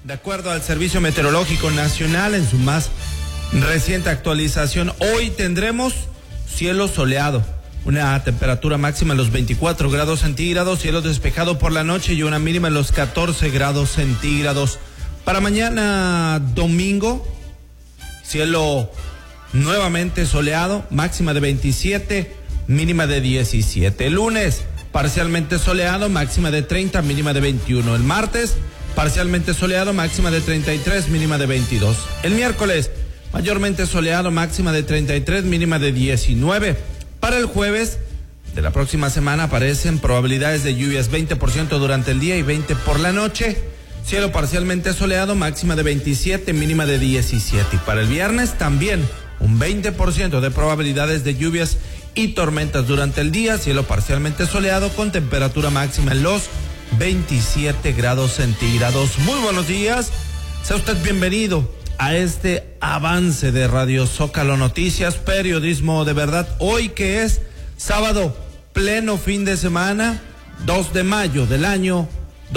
De acuerdo al Servicio Meteorológico Nacional, en su más reciente actualización, hoy tendremos cielo soleado, una temperatura máxima en los 24 grados centígrados, cielo despejado por la noche y una mínima en los 14 grados centígrados. Para mañana domingo, cielo nuevamente soleado, máxima de 27, mínima de 17. El lunes, parcialmente soleado, máxima de 30, mínima de 21. El martes, parcialmente soleado, máxima de 33, mínima de 22. El miércoles, mayormente soleado, máxima de 33, mínima de 19. Para el jueves de la próxima semana aparecen probabilidades de lluvias 20% durante el día y 20% por la noche. Cielo parcialmente soleado, máxima de 27, mínima de 17. Y para el viernes también un 20% de probabilidades de lluvias y tormentas durante el día. Cielo parcialmente soleado con temperatura máxima en los 27 grados centígrados. Muy buenos días, sea usted bienvenido a este avance de Radio Zócalo Noticias, periodismo de verdad. Hoy que es sábado, pleno fin de semana, 2 de mayo del año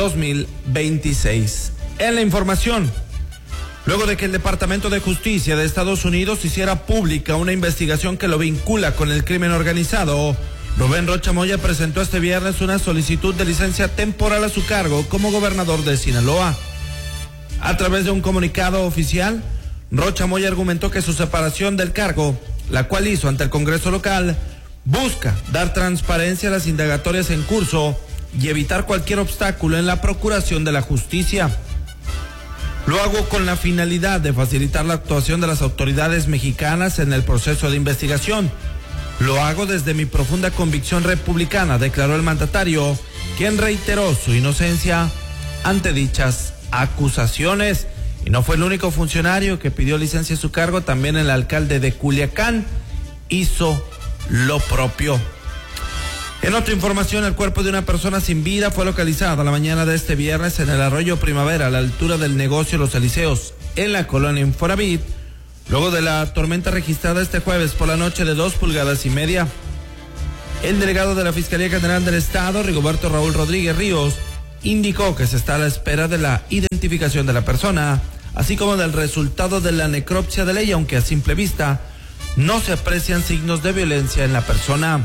2026. En la información, luego de que el Departamento de Justicia de Estados Unidos hiciera pública una investigación que lo vincula con el crimen organizado, Rubén Rocha Moya presentó este viernes una solicitud de licencia temporal a su cargo como gobernador de Sinaloa. A través de un comunicado oficial, Rocha Moya argumentó que su separación del cargo, la cual hizo ante el Congreso local, busca dar transparencia a las indagatorias en curso y evitar cualquier obstáculo en la procuración de la justicia. Lo hago con la finalidad de facilitar la actuación de las autoridades mexicanas en el proceso de investigación. Lo hago desde mi profunda convicción republicana, declaró el mandatario, quien reiteró su inocencia ante dichas acusaciones. Y no fue el único funcionario que pidió licencia a su cargo, también el alcalde de Culiacán hizo lo propio. En otra información, el cuerpo de una persona sin vida fue localizado la mañana de este viernes en el arroyo Primavera, a la altura del negocio Los Elíseos, en la colonia Infonavit, luego de la tormenta registrada este jueves por la noche de 2,5 pulgadas. El delegado de la Fiscalía General del Estado, Rigoberto Raúl Rodríguez Ríos, indicó que se está a la espera de la identificación de la persona, así como del resultado de la necropsia de ley, aunque a simple vista no se aprecian signos de violencia en la persona.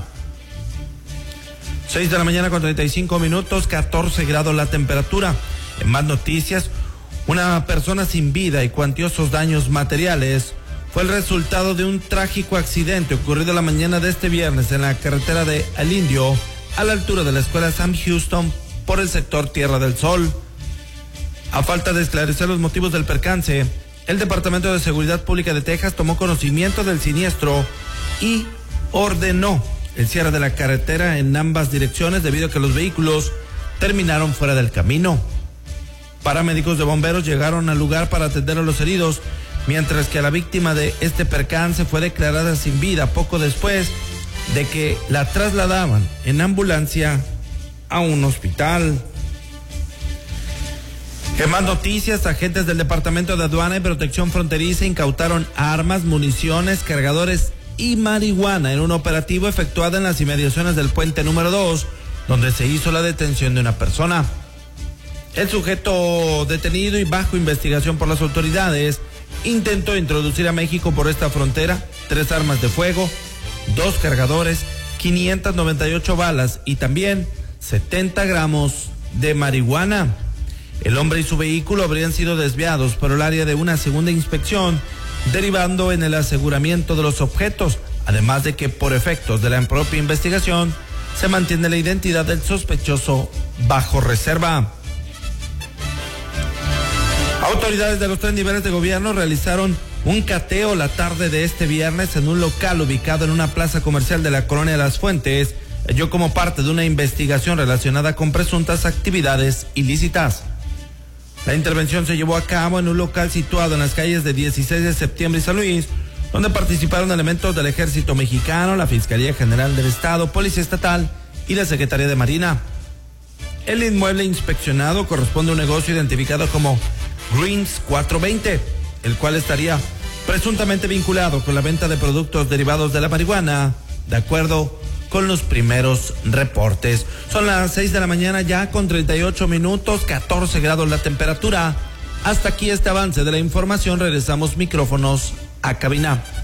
6 de la mañana con 35 minutos, 14 grados la temperatura. En más noticias, una persona sin vida y cuantiosos daños materiales fue el resultado de un trágico accidente ocurrido la mañana de este viernes en la carretera de El Indio, a la altura de la escuela Sam Houston, por el sector Tierra del Sol. A falta de esclarecer los motivos del percance, el Departamento de Seguridad Pública de Texas tomó conocimiento del siniestro y ordenó el cierre de la carretera en ambas direcciones debido a que los vehículos terminaron fuera del camino. Paramédicos de bomberos llegaron al lugar para atender a los heridos, mientras que a la víctima de este percance fue declarada sin vida poco después de que la trasladaban en ambulancia a un hospital. En más noticias, agentes del Departamento de Aduana y Protección Fronteriza incautaron armas, municiones, cargadores y marihuana en un operativo efectuado en las inmediaciones del puente número 2, donde se hizo la detención de una persona. El sujeto detenido y bajo investigación por las autoridades intentó introducir a México por esta frontera 3 armas de fuego, 2 cargadores, 598 balas y también 70 gramos de marihuana. El hombre y su vehículo habrían sido desviados por el área de una segunda inspección, derivando en el aseguramiento de los objetos, además de que por efectos de la propia investigación se mantiene la identidad del sospechoso bajo reserva. Autoridades de los 3 niveles de gobierno realizaron un cateo la tarde de este viernes en un local ubicado en una plaza comercial de la colonia de Las Fuentes, ello como parte de una investigación relacionada con presuntas actividades ilícitas. La intervención se llevó a cabo en un local situado en las calles de 16 de septiembre y San Luis, donde participaron elementos del Ejército Mexicano, la Fiscalía General del Estado, Policía Estatal y la Secretaría de Marina. El inmueble inspeccionado corresponde a un negocio identificado como Greens 420, el cual estaría presuntamente vinculado con la venta de productos derivados de la marihuana, de acuerdo con los primeros reportes. Son las 6 de la mañana ya con 38 minutos, 14 grados la temperatura. Hasta aquí este avance de la información. Regresamos micrófonos a cabina.